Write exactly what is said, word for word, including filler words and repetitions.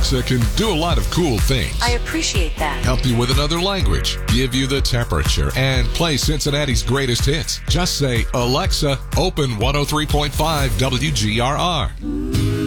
Alexa can do a lot of cool things. I appreciate that. Help you with another language, give you the temperature, and play Cincinnati's greatest hits. Just say, Alexa, open one oh three point five W G R R.